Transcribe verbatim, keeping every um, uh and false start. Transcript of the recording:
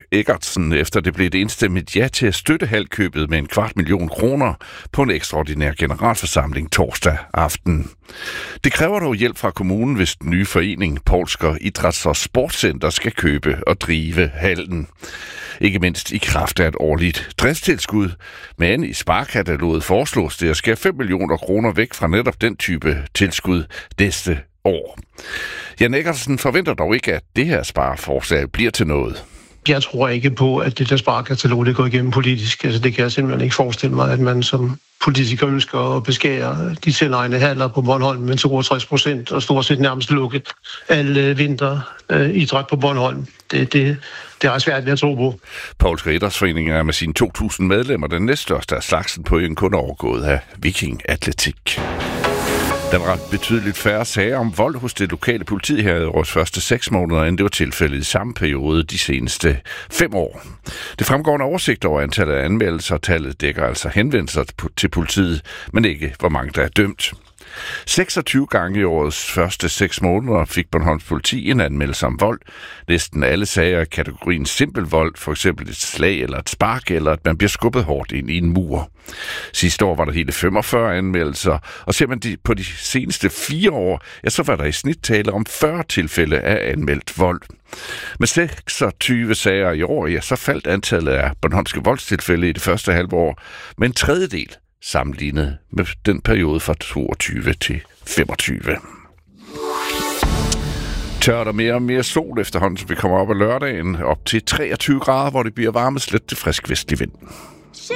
Eggertsen, efter det blev et enstemmigt ja til at støtte halvkøbet med en kvart million kroner på en ekstraordinær generalforsamling torsdag aften. Det kræver dog hjælp fra kommunen, hvis den nye forening, Poulsker Idræts- og Sportscenter, skal købe og drive hallen. Ikke mindst i kraft af et årligt driftstilskud, men i sparkataloget foreslås det at skære fem millioner kroner væk fra netop den type tilskud næste år. Jan Eggertsen forventer dog ikke, at det her spareforslag bliver til noget. Jeg tror ikke på, at det der sparekatalog det går igennem politisk. Altså, det kan jeg simpelthen ikke forestille mig, at man som politiker ønsker at beskære de selvejende handler på Bornholm med toogtres procent og stort set nærmest lukke alle vinteridræt på Bornholm. Det, det, det er svært ved at tro på. Poulsker Idrætsforening er med sine to tusind medlemmer den næststørste af slagsen på en kun overgået af Viking Atletik. Der var betydeligt færre sager om vold hos det lokale politi her i årets første seks måneder, end det var tilfældet i samme periode de seneste fem år. Det fremgår en oversigt over antallet af anmeldelser, og tallet dækker altså henvendelser til politiet, men ikke hvor mange der er dømt. seksogtyve gange i årets første seks måneder fik Bornholms politi en anmeldelse om vold. Næsten alle sager i kategorien simpel vold, for eksempel et slag eller et spark, eller at man bliver skubbet hårdt ind i en mur. Sidste år var der hele femogfyrre anmeldelser, og ser man de, på de seneste fire år, ja, så var der i snit tale om fyrre tilfælde af anmeldt vold. Med seksogtyve sager i år, ja, så faldt antallet af bornholmske voldstilfælde i det første halve år med en tredjedel, sammenlignet med den periode fra toogtyve til femogtyve. Tørt og mere og mere sol efterhånden, så vi kommer op ad lørdagen op til treogtyve grader, hvor det bliver varmest lidt til frisk vestlig vind.